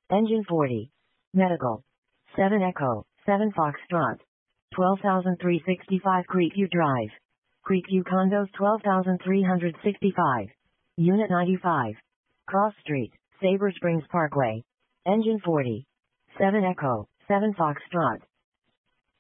Engine 40. Medical. 7 Echo, 7 Foxtrot. 12,365 Creekview Drive. Creekview Condos 12,365. Unit 95. Cross Street, Sabre Springs Parkway. Engine 40. 7 Echo, 7 Foxtrot.